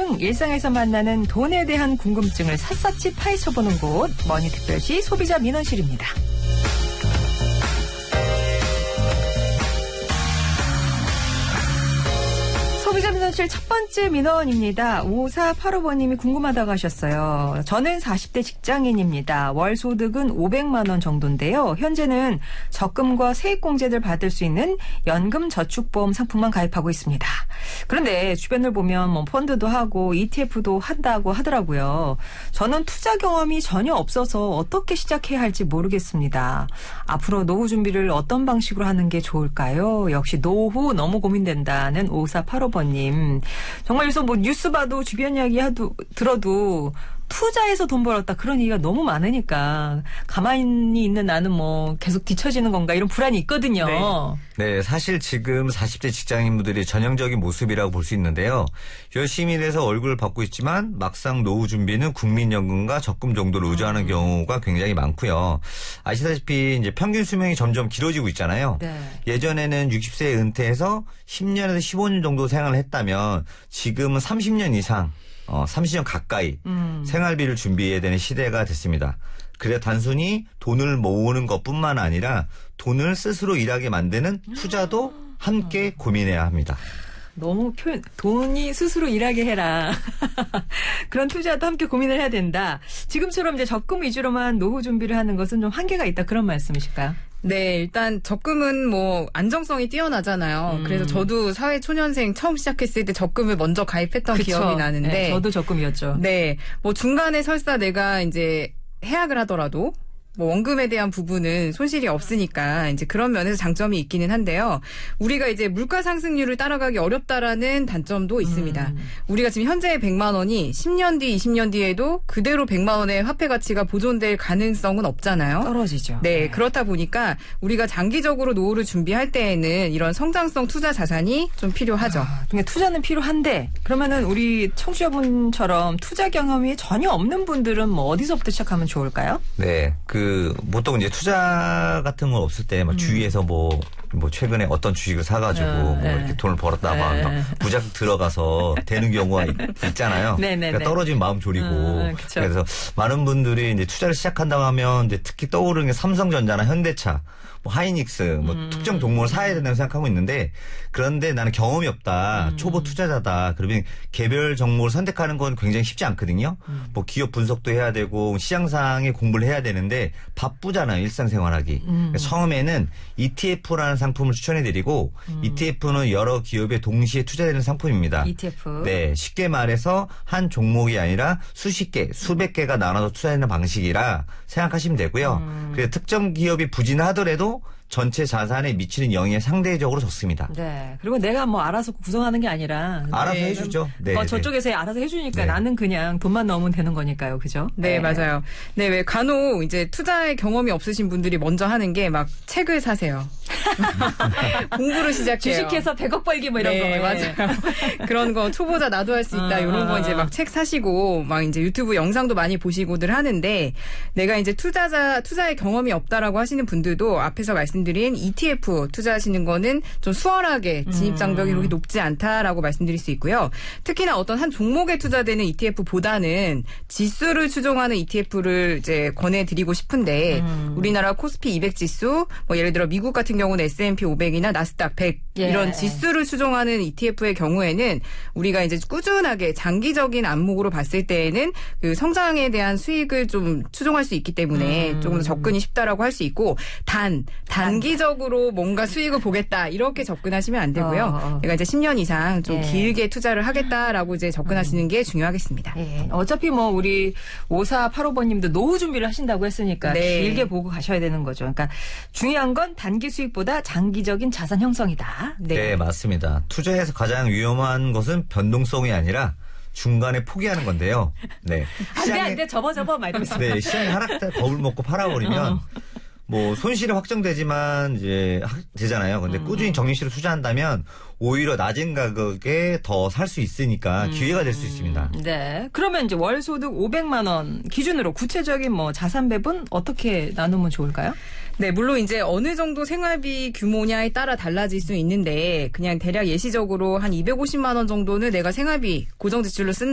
등 일상에서 만나는 돈에 대한 궁금증을 샅샅이 파헤쳐보는 곳 머니특별시 소비자 민원실입니다. 소비자 민원실 첫 번째 민원입니다. 5485번님이 궁금하다고 하셨어요. 저는 40대 직장인입니다. 월 소득은 500만 원 정도인데요. 현재는 적금과 세액공제를 받을 수 있는 연금저축보험 상품만 가입하고 있습니다. 그런데 주변을 보면 뭐 펀드도 하고 ETF도 한다고 하더라고요. 저는 투자 경험이 전혀 없어서 어떻게 시작해야 할지 모르겠습니다. 앞으로 노후 준비를 어떤 방식으로 하는 게 좋을까요? 역시 노후 너무 고민된다는 5485번님. 정말 요새 뭐 뉴스 봐도 주변 이야기 들어도 투자해서 돈 벌었다 그런 얘기가 너무 많으니까 가만히 있는 나는 뭐 계속 뒤처지는 건가 이런 불안이 있거든요. 네, 사실 지금 40대 직장인분들의 전형적인 모습이라고 볼 수 있는데요. 열심히 일해서 월급을 받고 있지만 막상 노후 준비는 국민연금과 적금 정도를 의존하는 경우가 굉장히 많고요. 아시다시피 이제 평균 수명이 점점 길어지고 있잖아요. 네. 예전에는 60세에 은퇴해서 10년에서 15년 정도 생활을 했다면 지금은 30년 이상 30년 가까이 생활비를 준비해야 되는 시대가 됐습니다. 그래 단순히 돈을 모으는 것뿐만 아니라 돈을 스스로 일하게 만드는 투자도 함께 고민해야 합니다. 너무 돈이 스스로 일하게 해라. 그런 투자도 함께 고민을 해야 된다. 지금처럼 이제 적금 위주로만 노후 준비를 하는 것은 좀 한계가 있다 그런 말씀이실까요? 네, 일단 적금은 뭐 안정성이 뛰어나잖아요. 그래서 저도 사회초년생 처음 시작했을 때 적금을 먼저 가입했던 기억이 나는데. 네, 저도 적금이었죠. 네, 뭐 중간에 설사 내가 이제 해약을 하더라도 뭐 원금에 대한 부분은 손실이 없으니까 이제 그런 면에서 장점이 있기는 한데요. 우리가 이제 물가 상승률을 따라가기 어렵다라는 단점도 있습니다. 우리가 지금 현재의 100만 원이 10년 뒤, 20년 뒤에도 그대로 100만 원의 화폐 가치가 보존될 가능성은 없잖아요. 떨어지죠. 네, 그렇다 보니까 우리가 장기적으로 노후를 준비할 때에는 이런 성장성 투자 자산이 좀 필요하죠. 그러니까 투자는 필요한데 그러면은 우리 청취자분처럼 투자 경험이 전혀 없는 분들은 뭐 어디서부터 시작하면 좋을까요? 네, 보통 이제 투자 같은 건 없을 때 막 주위에서 뭐 최근에 어떤 주식을 사가지고 뭐 이렇게 돈을 벌었다가 막 부작 들어가서 되는 경우가 있잖아요. 그러니까 떨어지면 마음 졸이고. 그래서 많은 분들이 이제 투자를 시작한다고 하면 이제 특히 떠오르는 게 삼성전자나 현대차, 뭐 하이닉스, 뭐 특정 종목을 사야 된다고 생각하고 있는데 그런데 나는 경험이 없다. 초보 투자자다. 그러면 개별 종목을 선택하는 건 굉장히 쉽지 않거든요. 뭐 기업 분석도 해야 되고 시장상의 공부를 해야 되는데 바쁘잖아요. 일상생활하기. 그러니까 처음에는 ETF라는 상품을 추천해드리고 ETF는 여러 기업에 동시에 투자되는 상품입니다. ETF. 네, 쉽게 말해서 한 종목이 아니라 수십 개, 수백 개가 나눠서 투자하는 방식이라 생각하시면 되고요. 그래서 특정 기업이 부진하더라도 전체 자산에 미치는 영향이 상대적으로 적습니다. 네. 그리고 내가 뭐 알아서 구성하는 게 아니라 알아서 해주죠. 네. 저쪽에서 알아서 해주니까 나는 그냥 돈만 넣으면 되는 거니까요. 그죠? 네, 맞아요. 네, 왜 간혹 이제 투자의 경험이 없으신 분들이 먼저 하는 게 막 책을 사세요. 공부를 시작해요. 주식해서 100억 벌기 뭐 이런 거. 맞아요. 그런 거 초보자 나도 할 수 있다. 이런 거 이제 막 책 사시고 막 이제 유튜브 영상도 많이 보시고들 하는데 내가 이제 투자의 경험이 없다라고 하시는 분들도 앞에서 말씀드린 ETF 투자하시는 거는 좀 수월하게 진입 장벽이 그렇게 높지 않다라고 말씀드릴 수 있고요. 특히나 어떤 한 종목에 투자되는 ETF보다는 지수를 추종하는 ETF를 이제 권해드리고 싶은데 우리나라 코스피 200 지수, 뭐 예를 들어 미국 같은 경우는 S&P 500이나 나스닥 100 이런 지수를 추종하는 ETF의 경우에는 우리가 이제 꾸준하게 장기적인 안목으로 봤을 때에는 그 성장에 대한 수익을 좀 추종할 수 있기 때문에 조금 더 접근이 쉽다라고 할 수 있고 단기적으로 뭔가 수익을 보겠다 이렇게 접근하시면 안 되고요. 내가 이제 10년 이상 좀 길게 투자를 하겠다라고 이제 접근하시는 게 중요하겠습니다. 어차피 뭐 우리 5485번님도 노후 준비를 하신다고 했으니까 길게 보고 가셔야 되는 거죠. 그러니까 중요한 건 단기 수익보다 장기적인 자산 형성이다. 네, 맞습니다. 투자에서 가장 위험한 것은 변동성이 아니라 중간에 포기하는 건데요. 네. 안 돼, 접어 막 이러면서. 네, 시장이 하락 때 겁을 먹고 팔아버리면 뭐 손실이 확정되지만 이제 되잖아요. 근데 꾸준히 정리시로 투자한다면 오히려 낮은 가격에 더 살 수 있으니까 기회가 될 수 있습니다. 네. 그러면 이제 월 소득 500만 원 기준으로 구체적인 뭐 자산 배분 어떻게 나누면 좋을까요? 네, 물론 이제 어느 정도 생활비 규모냐에 따라 달라질 수 있는데 그냥 대략 예시적으로 한 250만 원 정도는 내가 생활비 고정 지출로 쓴다.